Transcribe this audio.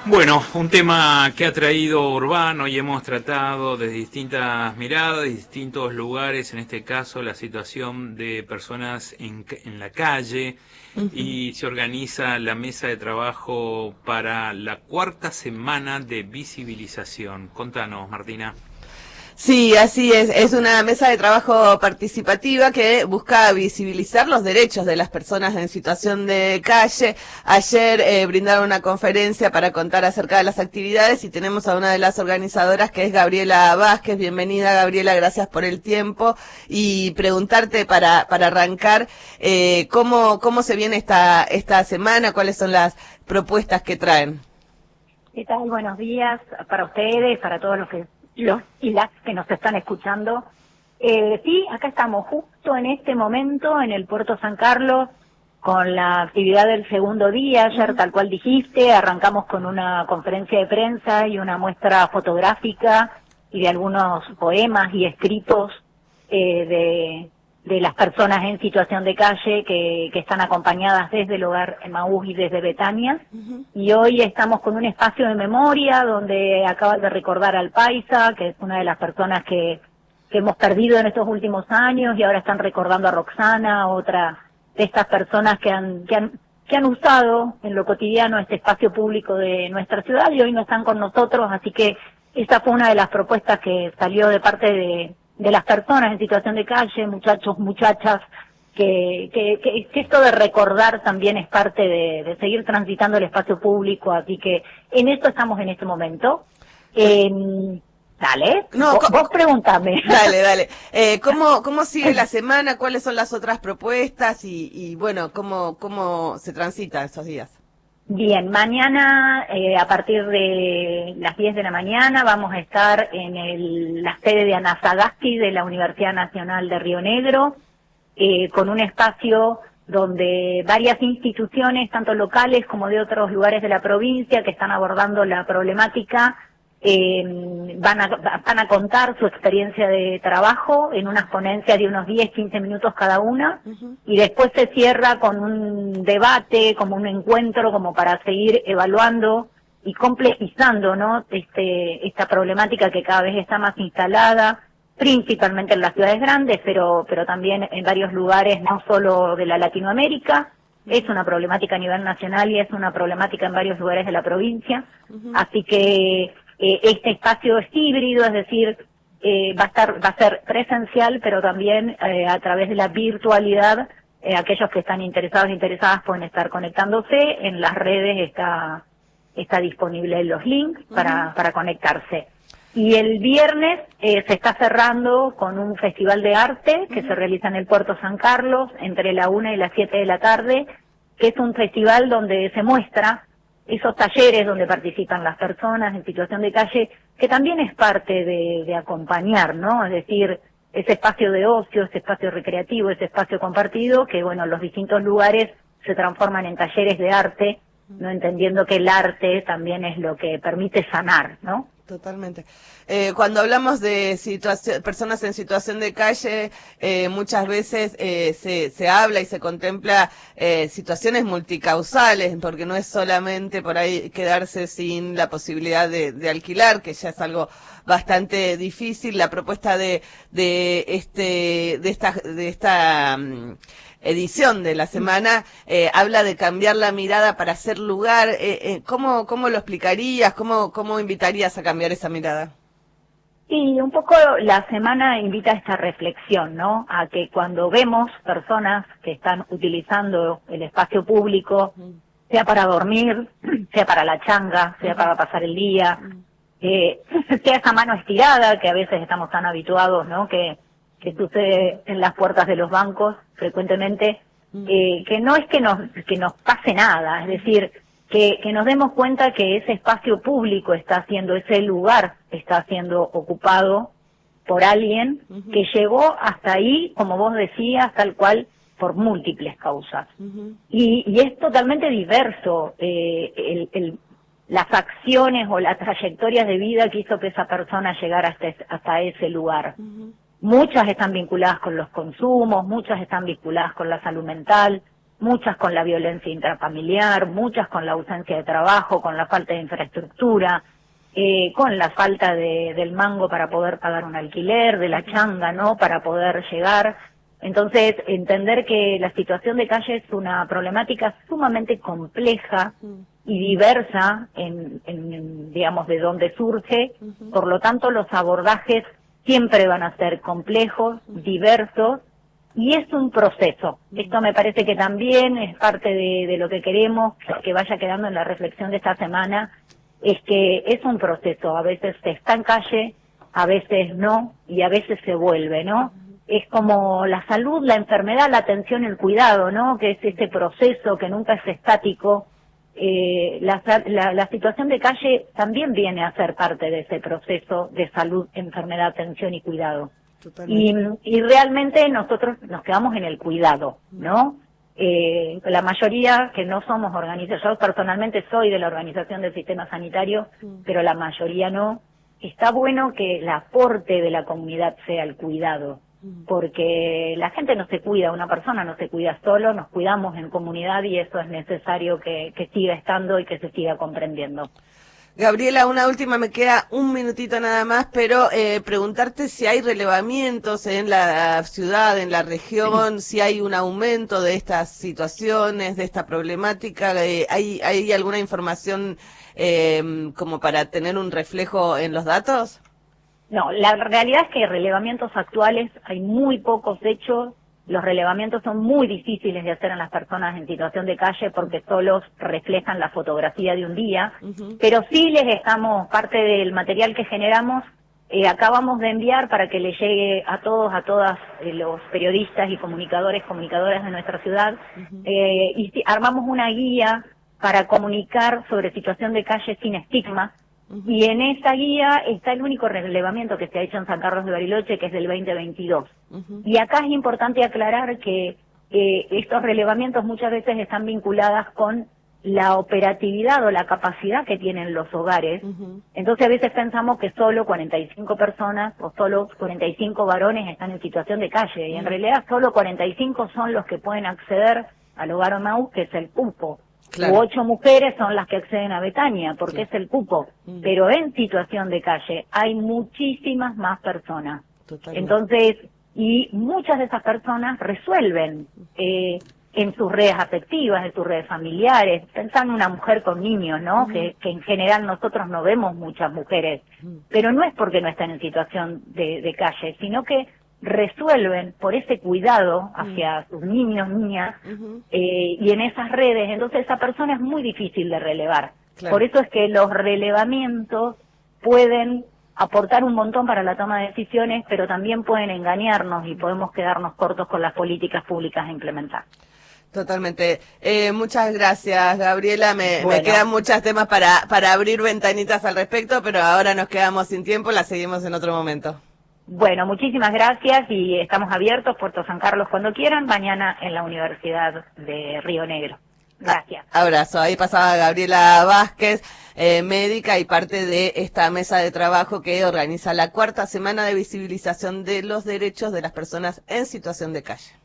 Bueno, un tema que ha traído Urbano y hemos tratado de distintas miradas, de distintos lugares, en este caso la situación de personas en la calle, Ujú. y se organiza la mesa de trabajo para la cuarta semana de visibilización. Contanos, Martina. Sí, así es. Es una mesa de trabajo participativa que busca visibilizar los derechos de las personas en situación de calle. Ayer brindaron una conferencia para contar acerca de las actividades y tenemos a una de las organizadoras que es Gabriela Vázquez. Bienvenida, Gabriela, gracias por el tiempo. Y preguntarte para arrancar, ¿cómo se viene esta semana? ¿Cuáles son las propuestas que traen? ¿Qué tal? Buenos días para ustedes, para todos los y las que nos están escuchando. Sí, acá estamos justo en este momento en el Puerto San Carlos con la actividad del segundo día. Ayer, tal cual dijiste, arrancamos con una conferencia de prensa y una muestra fotográfica y de algunos poemas y escritos de las personas en situación de calle que están acompañadas desde el Hogar Emaús y desde Betania. Y hoy estamos con un espacio de memoria donde acaban de recordar al Paisa, que es una de las personas que hemos perdido en estos últimos años, y ahora están recordando a Roxana, otra de estas personas que han usado en lo cotidiano este espacio público de nuestra ciudad y hoy no están con nosotros, así que esta fue una de las propuestas que salió de parte de las personas en situación de calle, muchachos, muchachas, que esto de recordar también es parte de seguir transitando el espacio público, así que en esto estamos en este momento. Dale, No, vos preguntame. dale. ¿Cómo sigue la semana? ¿Cuáles son las otras propuestas? Y bueno, ¿cómo se transita esos días? Bien, mañana a partir de las 10 de la mañana vamos a estar en la sede de Ana Sagasti de la Universidad Nacional de Río Negro, con un espacio donde varias instituciones, tanto locales como de otros lugares de la provincia que están abordando la problemática, van a contar su experiencia de trabajo en unas ponencias de unos 10-15 minutos cada una, y después se cierra con un debate, como un encuentro, como para seguir evaluando y complejizando, ¿no? Esta problemática que cada vez está más instalada, principalmente en las ciudades grandes, pero también en varios lugares, no solo de la Latinoamérica. Es una problemática a nivel nacional y es una problemática en varios lugares de la provincia. Así que este espacio es híbrido, es decir, va a ser presencial, pero también a través de la virtualidad, aquellos que están interesados e interesadas pueden estar conectándose. En las redes está disponible los links para conectarse. Y el viernes se está cerrando con un festival de arte que se realiza en el Puerto San Carlos entre la 1 y las 7 de la tarde, que es un festival donde se muestra esos talleres donde participan las personas en situación de calle, que también es parte de acompañar, ¿no? Es decir, ese espacio de ocio, ese espacio recreativo, ese espacio compartido, que bueno, los distintos lugares se transforman en talleres de arte, no entendiendo que el arte también es lo que permite sanar, ¿no? Totalmente. Cuando hablamos de personas en situación de calle, muchas veces se habla y se contempla situaciones multicausales, porque no es solamente por ahí quedarse sin la posibilidad de alquilar, que ya es algo bastante difícil. La propuesta de esta edición de la semana habla de cambiar la mirada para hacer lugar. ¿Cómo lo explicarías? ¿Cómo invitarías a cambiar esa mirada? Sí, un poco la semana invita a esta reflexión, ¿no? A que cuando vemos personas que están utilizando el espacio público, sea para dormir, sea para la changa, sea para pasar el día, sea esa mano estirada que a veces estamos tan habituados, ¿no? Que sucede en las puertas de los bancos frecuentemente, que no es que nos pase nada, es decir, que nos demos cuenta que ese espacio público está siendo, ese lugar está siendo ocupado por alguien que llegó hasta ahí, como vos decías, tal cual, por múltiples causas. Y es totalmente diverso las acciones o las trayectorias de vida que hizo que esa persona llegara hasta ese lugar. Muchas están vinculadas con los consumos, muchas están vinculadas con la salud mental, muchas con la violencia intrafamiliar, muchas con la ausencia de trabajo, con la falta de infraestructura, con la falta del mango para poder pagar un alquiler, de la changa, ¿no?, para poder llegar. Entonces, entender que la situación de calle es una problemática sumamente compleja y diversa digamos, de dónde surge. Por lo tanto, los abordajes siempre van a ser complejos, diversos, y es un proceso. Esto me parece que también es parte de lo que queremos que vaya quedando en la reflexión de esta semana, es que es un proceso. A veces se está en calle, a veces no, y a veces se vuelve, ¿no? Es como la salud, la enfermedad, la atención, el cuidado, ¿no?, que es ese proceso que nunca es estático. La situación de calle también viene a ser parte de ese proceso de salud, enfermedad, atención y cuidado. Y realmente nosotros nos quedamos en el cuidado, ¿no? La mayoría que no somos organizados, yo personalmente soy de la organización del sistema sanitario, pero la mayoría no. Está bueno que el aporte de la comunidad sea el cuidado, porque la gente no se cuida, una persona no se cuida solo, nos cuidamos en comunidad y eso es necesario que siga estando y que se siga comprendiendo. Gabriela, una última, me queda un minutito nada más, pero preguntarte si hay relevamientos en la ciudad, en la región, si hay un aumento de estas situaciones, de esta problemática. ¿Hay alguna información como para tener un reflejo en los datos? No, la realidad es que relevamientos actuales hay muy pocos hechos. Los relevamientos son muy difíciles de hacer en las personas en situación de calle porque solos reflejan la fotografía de un día, pero sí les estamos, parte del material que generamos, acabamos de enviar para que le llegue a todos, a todas los periodistas y comunicadoras de nuestra ciudad, y armamos una guía para comunicar sobre situación de calle sin estigma. Y en esa guía está el único relevamiento que se ha hecho en San Carlos de Bariloche, que es del 2022. Y acá es importante aclarar que estos relevamientos muchas veces están vinculadas con la operatividad o la capacidad que tienen los hogares. Entonces a veces pensamos que solo 45 personas o solo 45 varones están en situación de calle, y en realidad solo 45 son los que pueden acceder al hogar OMAU, que es el cupo. Claro. U 8 mujeres son las que acceden a Betania, porque es el cupo. Pero en situación de calle hay muchísimas más personas. Totalmente. Entonces, y muchas de esas personas resuelven en sus redes afectivas, en sus redes familiares. Pensando en una mujer con niños, ¿no? Que en general nosotros no vemos muchas mujeres. Pero no es porque no están en situación de calle, sino que resuelven por ese cuidado hacia sus niños, niñas, y en esas redes. Entonces esa persona es muy difícil de relevar. Claro. Por eso es que los relevamientos pueden aportar un montón para la toma de decisiones, pero también pueden engañarnos y podemos quedarnos cortos con las políticas públicas a implementar. Totalmente. Muchas gracias, Gabriela. Me quedan muchos temas para abrir ventanitas al respecto, pero ahora nos quedamos sin tiempo, la seguimos en otro momento. Bueno, muchísimas gracias y estamos abiertos, Puerto San Carlos, cuando quieran, mañana en la Universidad de Río Negro. Gracias. Abrazo. Ahí pasaba Gabriela Vázquez, médica y parte de esta mesa de trabajo que organiza la 4ª semana de visibilización de los derechos de las personas en situación de calle.